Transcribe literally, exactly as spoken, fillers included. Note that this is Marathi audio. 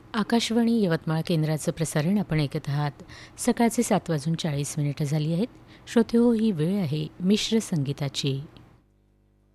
आकाशवाणी यवतमाळ केंद्राचं प्रसारण आपण ऐकत आहात. सकाळचे सात वाजून चाळीस मिनिटं झाली आहेत. श्रोतेहो, ही वेळ आहे मिश्र संगीताची.